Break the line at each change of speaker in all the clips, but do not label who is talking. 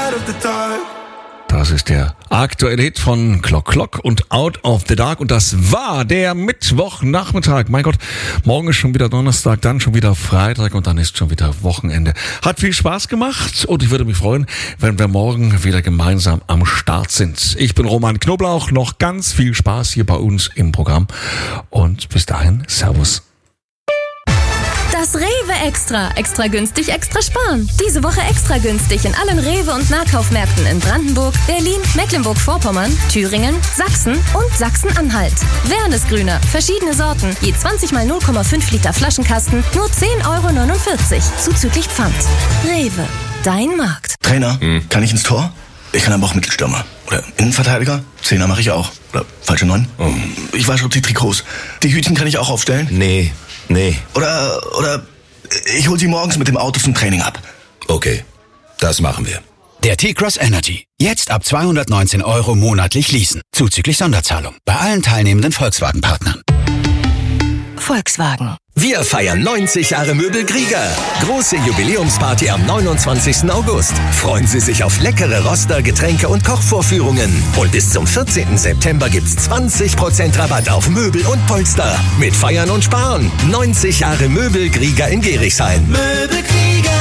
out of the dark.
Das ist der aktuelle Hit von Clock Clock und Out of the Dark. Und das war der Mittwochnachmittag. Mein Gott, morgen ist schon wieder Donnerstag, dann schon wieder Freitag und dann ist schon wieder Wochenende. Hat viel Spaß gemacht und ich würde mich freuen, wenn wir morgen wieder gemeinsam am Start sind. Ich bin Roman Knoblauch, noch ganz viel Spaß hier bei uns im Programm und bis dahin, Servus.
Das Rewe Extra. Extra günstig, extra sparen. Diese Woche extra günstig in allen Rewe- und Nahkaufmärkten in Brandenburg, Berlin, Mecklenburg-Vorpommern, Thüringen, Sachsen und Sachsen-Anhalt. Wernesgrüner, verschiedene Sorten, je 20 mal 0,5 Liter Flaschenkasten, nur 10,49 € zuzüglich Pfand. Rewe, dein Markt.
Trainer, kann ich ins Tor? Ich kann aber auch Mittelstürmer. Oder Innenverteidiger? Zehner mache ich auch. Oder falsche 9? Ich wasche auch die Trikots. Die Hütchen kann ich auch aufstellen?
Nee.
Oder ich hol sie morgens mit dem Auto zum Training ab.
Okay, das machen wir.
Der T-Cross Energy. Jetzt ab 219 € monatlich leasen. Zuzüglich Sonderzahlung. Bei allen teilnehmenden Volkswagen-Partnern.
Volkswagen.
Wir feiern 90 Jahre Möbel Grieger. Große Jubiläumsparty am 29. August. Freuen Sie sich auf leckere Roster, Getränke und Kochvorführungen. Und bis zum 14. September gibt's 20% Rabatt auf Möbel und Polster. Mit Feiern und Sparen. 90 Jahre Möbel Grieger in Gerichshain.
Möbel Krieger.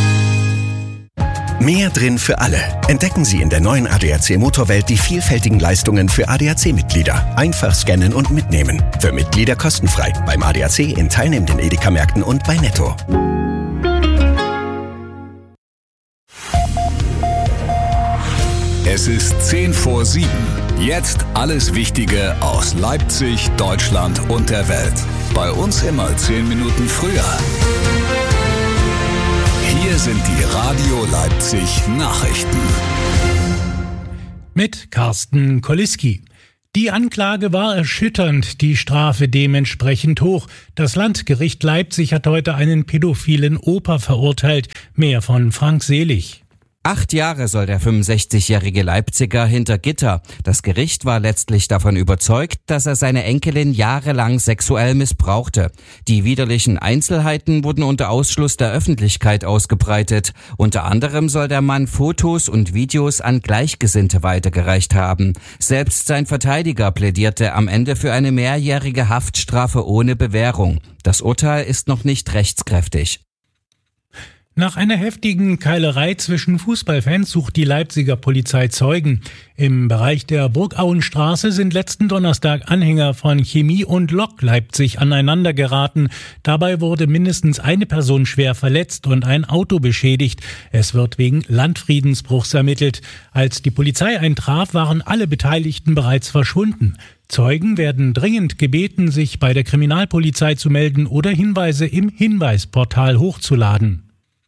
Mehr drin für alle. Entdecken Sie in der neuen ADAC Motorwelt die vielfältigen Leistungen für ADAC-Mitglieder. Einfach scannen und mitnehmen. Für Mitglieder kostenfrei. Beim ADAC in teilnehmenden Edeka-Märkten und bei Netto.
Es ist 6:50. Jetzt alles Wichtige aus Leipzig, Deutschland und der Welt. Bei uns immer 10 Minuten früher. Hier sind die Radio Leipzig Nachrichten.
Mit Carsten Koliski. Die Anklage war erschütternd, die Strafe dementsprechend hoch. Das Landgericht Leipzig hat heute einen pädophilen Opa verurteilt. Mehr von Frank Selig.
8 Jahre soll der 65-jährige Leipziger hinter Gitter. Das Gericht war letztlich davon überzeugt, dass er seine Enkelin jahrelang sexuell missbrauchte. Die widerlichen Einzelheiten wurden unter Ausschluss der Öffentlichkeit ausgebreitet. Unter anderem soll der Mann Fotos und Videos an Gleichgesinnte weitergereicht haben. Selbst sein Verteidiger plädierte am Ende für eine mehrjährige Haftstrafe ohne Bewährung. Das Urteil ist noch nicht rechtskräftig.
Nach einer heftigen Keilerei zwischen Fußballfans sucht die Leipziger Polizei Zeugen. Im Bereich der Burgauenstraße sind letzten Donnerstag Anhänger von Chemie und Lok Leipzig aneinander geraten. Dabei wurde mindestens eine Person schwer verletzt und ein Auto beschädigt. Es wird wegen Landfriedensbruchs ermittelt. Als die Polizei eintraf, waren alle Beteiligten bereits verschwunden. Zeugen werden dringend gebeten, sich bei der Kriminalpolizei zu melden oder Hinweise im Hinweisportal hochzuladen.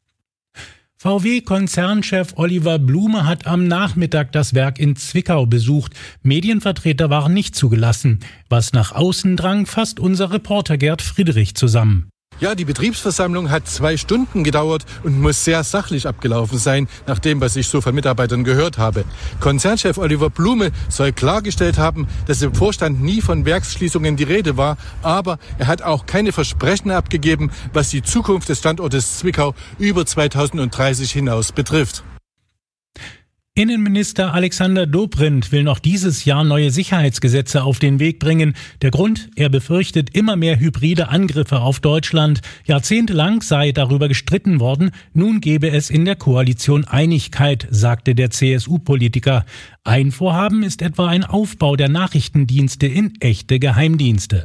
VW-Konzernchef Oliver Blume hat am Nachmittag das Werk in Zwickau besucht. Medienvertreter waren nicht zugelassen. Was nach außen drang, fasst unser Reporter Gerd Friedrich zusammen.
Ja, die Betriebsversammlung hat 2 Stunden gedauert und muss sehr sachlich abgelaufen sein, nach dem, was ich so von Mitarbeitern gehört habe. Konzernchef Oliver Blume soll klargestellt haben, dass im Vorstand nie von Werksschließungen die Rede war, aber er hat auch keine Versprechen abgegeben, was die Zukunft des Standortes Zwickau über 2030 hinaus betrifft.
Innenminister Alexander Dobrindt will noch dieses Jahr neue Sicherheitsgesetze auf den Weg bringen. Der Grund, er befürchtet immer mehr hybride Angriffe auf Deutschland. Jahrzehntelang sei darüber gestritten worden. Nun gebe es in der Koalition Einigkeit, sagte der CSU-Politiker. Ein Vorhaben ist etwa ein Aufbau der Nachrichtendienste in echte Geheimdienste.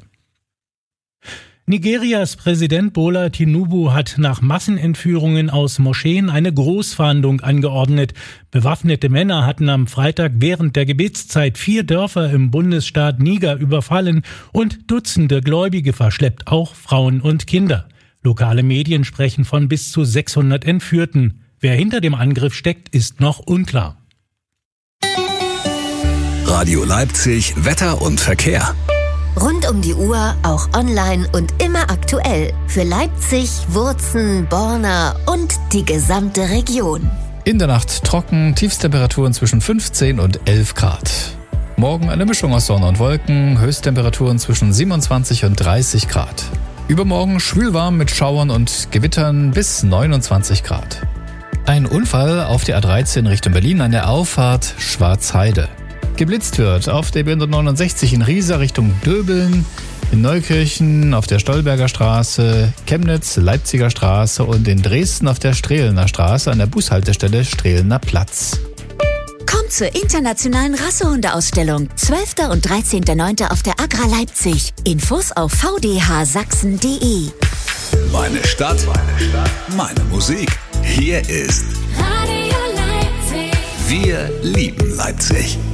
Nigerias Präsident Bola Tinubu hat nach Massenentführungen aus Moscheen eine Großfahndung angeordnet. Bewaffnete Männer hatten am Freitag während der Gebetszeit 4 Dörfer im Bundesstaat Niger überfallen und Dutzende Gläubige verschleppt, auch Frauen und Kinder. Lokale Medien sprechen von bis zu 600 Entführten. Wer hinter dem Angriff steckt, ist noch unklar.
Radio Leipzig, Wetter und Verkehr.
Rund um die Uhr, auch online und immer aktuell. Für Leipzig, Wurzen, Borna und die gesamte Region.
In der Nacht trocken, Tiefstemperaturen zwischen 15 und 11 Grad. Morgen eine Mischung aus Sonne und Wolken, Höchsttemperaturen zwischen 27 und 30 Grad. Übermorgen schwülwarm mit Schauern und Gewittern bis 29 Grad. Ein Unfall auf der A13 Richtung Berlin an der Auffahrt Schwarzheide. Geblitzt wird auf der B169 in Riesa Richtung Döbeln, in Neukirchen auf der Stolberger Straße, Chemnitz, Leipziger Straße und in Dresden auf der Strehlener Straße an der Bushaltestelle Strehlener Platz.
Kommt zur internationalen Rassehundeausstellung 12. und 13.09. auf der Agra Leipzig. Infos auf vdhsachsen.de.
Meine Stadt, meine Musik. Hier ist
Radio Leipzig.
Wir lieben Leipzig.